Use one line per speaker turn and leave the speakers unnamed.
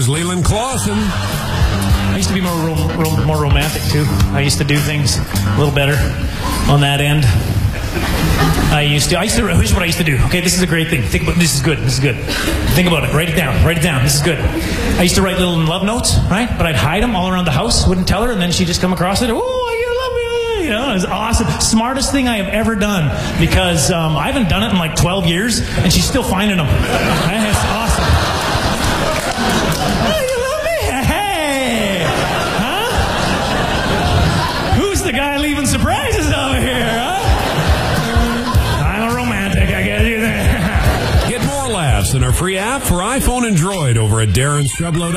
Here's Leland Clausen.
I used to be more romantic, too. I used to do things a little better on that end. Here's what I used to do. Okay, this is a great thing. Think about this. Is good. Think about it. Write it down. This is good. I used to write little love notes, right? But I'd hide them all around the house. Wouldn't tell her, and then she'd just come across it. Oh, you love me. You know, it was awesome. Smartest thing I have ever done, because I haven't done it in like 12 years, and she's still finding them. That's awesome. Oh, you love me? Hey, huh? Who's the guy leaving surprises over here, huh?
Get more laughs in our free app for iPhone and Droid over at DarrenStreblow.com.